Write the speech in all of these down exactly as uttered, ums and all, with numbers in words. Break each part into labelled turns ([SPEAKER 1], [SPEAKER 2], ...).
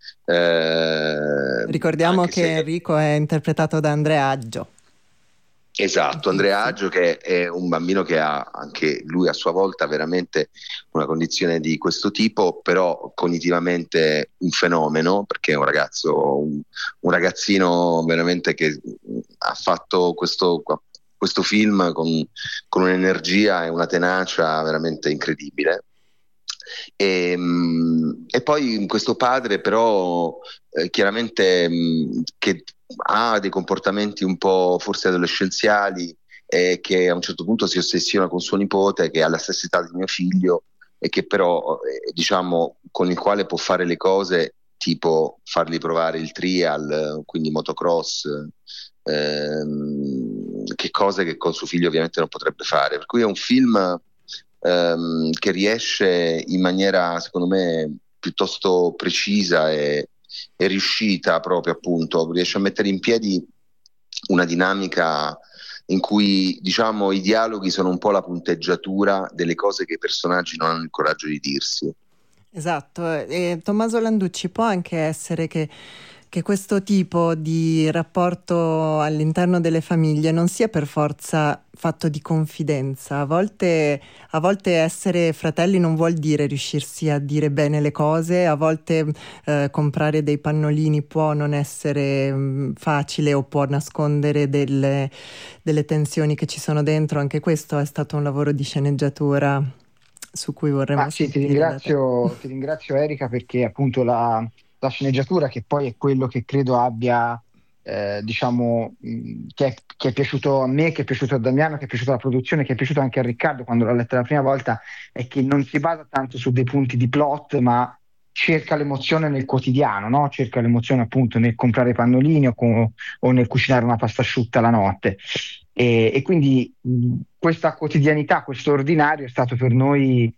[SPEAKER 1] Eh,
[SPEAKER 2] Ricordiamo che
[SPEAKER 1] se...
[SPEAKER 2] Enrico è interpretato da Andrea Aggio.
[SPEAKER 1] Esatto, Andrea Aggio, che è un bambino che ha anche lui a sua volta veramente una condizione di questo tipo, però cognitivamente un fenomeno, perché è un ragazzo, un, un ragazzino veramente che ha fatto questo, questo film con, con un'energia e una tenacia veramente incredibile. E, e poi questo padre però eh, chiaramente mh, che ha dei comportamenti un po' forse adolescenziali e che a un certo punto si ossessiona con suo nipote che ha la stessa età di mio figlio e che però eh, diciamo con il quale può fare le cose tipo fargli provare il trial, quindi motocross, ehm, che cose che con suo figlio ovviamente non potrebbe fare, per cui è un film ehm, che riesce in maniera secondo me piuttosto precisa e, e riuscita proprio appunto, riesce a mettere in piedi una dinamica in cui diciamo i dialoghi sono un po' la punteggiatura delle cose che i personaggi non hanno il coraggio di dirsi.
[SPEAKER 2] Esatto, e Tommaso Landucci può anche essere che, che questo tipo di rapporto all'interno delle famiglie non sia per forza fatto di confidenza. A volte, a volte essere fratelli non vuol dire riuscirsi a dire bene le cose, a volte eh, comprare dei pannolini può non essere mh, facile o può nascondere delle, delle tensioni che ci sono dentro. Anche questo è stato un lavoro di sceneggiatura su cui vorremmo
[SPEAKER 3] Ah, sì, ti
[SPEAKER 2] sentire da te.
[SPEAKER 3] ringrazio, ti ringrazio Erika, perché appunto la, la sceneggiatura, che poi è quello che credo abbia, eh, diciamo, mh, che è, che è piaciuto a me, che è piaciuto a Damiano, che è piaciuto alla produzione, che è piaciuto anche a Riccardo quando l'ho letta la prima volta, è che non si basa tanto su dei punti di plot, ma cerca l'emozione nel quotidiano, no? Cerca l'emozione appunto nel comprare pannolini o, co- o nel cucinare una pasta asciutta la notte. E, e quindi mh, questa quotidianità, questo ordinario è stato per noi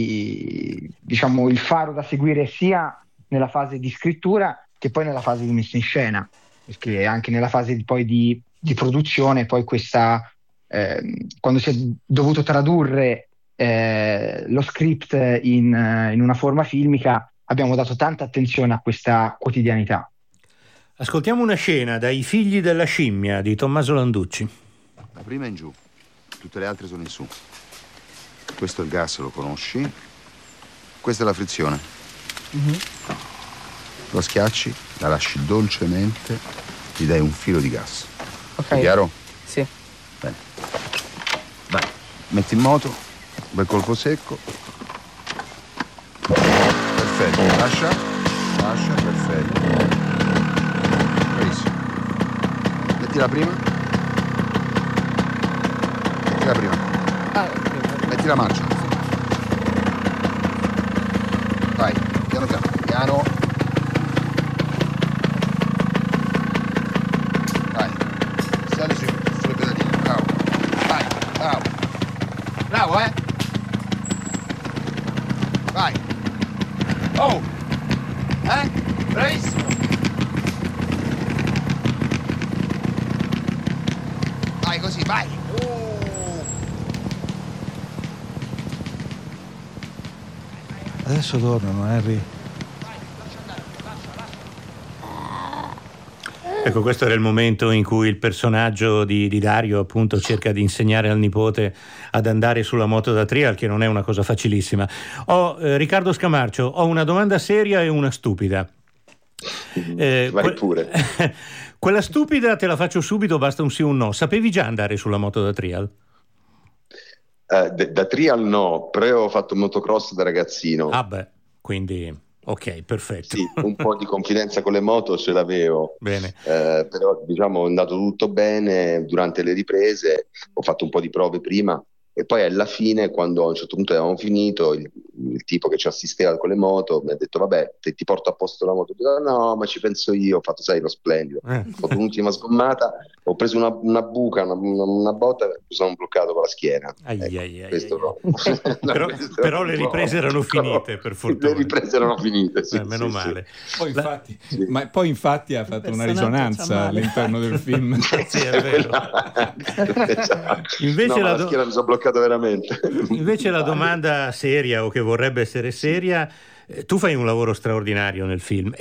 [SPEAKER 3] i- diciamo il faro da seguire sia nella fase di scrittura che poi nella fase di messa in scena, perché anche nella fase di, poi di, di produzione, poi questa ehm, quando si è dovuto tradurre eh, lo script in, eh, in una forma filmica, abbiamo dato tanta attenzione a questa quotidianità.
[SPEAKER 4] Ascoltiamo una scena dai Figli della scimmia di Tommaso Landucci.
[SPEAKER 5] La prima è in giù, tutte le altre sono in su. Questo è il gas, lo conosci? Questa è la frizione. Mm-hmm. Lo schiacci, la lasci dolcemente, gli dai un filo di gas.
[SPEAKER 6] Ok.
[SPEAKER 5] È chiaro?
[SPEAKER 6] Sì.
[SPEAKER 5] Bene. Vai, metti in moto, bel colpo secco. Perfetto, lascia, lascia, perfetto. Bravissimo. Metti la prima. Metti la prima.
[SPEAKER 6] Ah,
[SPEAKER 5] Metti la marcia. Vai, piano piano, piano. Vai, sali su, sulle pedalline, bravo. Vai, bravo. Bravo, eh? Vai. Oh! Eh? Bravissimo. Vai così, vai. Oh!
[SPEAKER 7] Adesso tornano, Henry.
[SPEAKER 4] Ecco, questo era il momento in cui il personaggio di, di Dario appunto cerca di insegnare al nipote ad andare sulla moto da trial, che non è una cosa facilissima. Ho, eh, Riccardo Scamarcio, ho una domanda seria e una stupida.
[SPEAKER 1] Eh, Vai que- pure.
[SPEAKER 4] Quella stupida te la faccio subito, basta un sì o un no. Sapevi già andare sulla moto da trial?
[SPEAKER 1] Uh, d- da trial no, però ho fatto motocross da ragazzino.
[SPEAKER 4] Ah beh, quindi ok, perfetto.
[SPEAKER 1] Sì, un po' di confidenza con le moto ce l'avevo.
[SPEAKER 4] Bene.
[SPEAKER 1] Eh, però diciamo è andato tutto bene durante le riprese, ho fatto un po' di prove prima e poi alla fine, quando a un certo punto avevamo finito, il, il tipo che ci assisteva con le moto mi ha detto vabbè, te, ti porto a posto la moto. Ho detto, no, ma ci penso io, ho fatto sai lo splendido, eh. Ho fatto l'ultima sgommata, ho preso una, una buca, una, una, una botta e mi sono bloccato con la schiena.
[SPEAKER 4] Ai,
[SPEAKER 1] ecco,
[SPEAKER 4] ai, ai,
[SPEAKER 1] questo
[SPEAKER 4] ai,
[SPEAKER 1] no.
[SPEAKER 4] ai. però, però le riprese erano finite, per fortuna.
[SPEAKER 1] Le riprese erano finite, sì,
[SPEAKER 4] eh, meno
[SPEAKER 1] sì,
[SPEAKER 4] male.
[SPEAKER 1] Sì.
[SPEAKER 8] Poi infatti,
[SPEAKER 1] sì.
[SPEAKER 8] ma poi infatti ha fatto una risonanza all'interno del film.
[SPEAKER 4] Sì, è vero. Invece
[SPEAKER 1] no,
[SPEAKER 4] la,
[SPEAKER 1] la
[SPEAKER 4] do...
[SPEAKER 1] schiena mi sono bloccato veramente.
[SPEAKER 4] Invece la domanda seria, o che vorrebbe essere seria, eh, tu fai un lavoro straordinario nel film.